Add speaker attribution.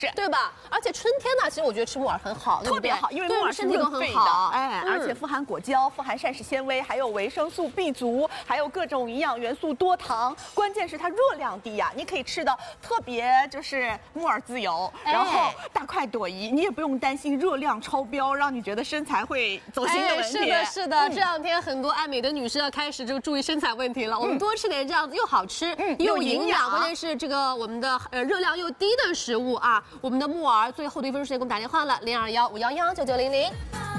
Speaker 1: 对吧？而且春天呢，其实我觉得吃木耳很好，
Speaker 2: 特别好，因为木耳是润肺的，而且富含果胶，富含膳食纤维，还有维生素 B 族，还有各种营养元素，多糖，关键是它热量低呀，你可以吃的特别就是木耳自由，然后大快朵颐，你也不用担心热量超标，让你觉得身材会走形的问题。
Speaker 1: 是的，是的，这两天很多爱美的女士要开始就注意身材问题了，我们多吃点这样子又好吃又营养，关键是这个我们的热量又低的食物啊。我们的木耳最后的1分钟时间给我们打电话了，0215119900。